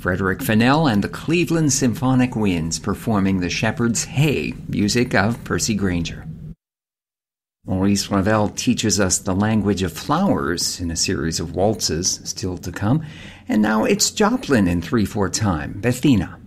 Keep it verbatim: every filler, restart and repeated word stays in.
Frederick Fennell and the Cleveland Symphonic Winds performing the Shepherd's Hey, music of Percy Grainger. Maurice Ravel teaches us the language of flowers in a series of waltzes still to come. And now it's Joplin in three four time, Bethina.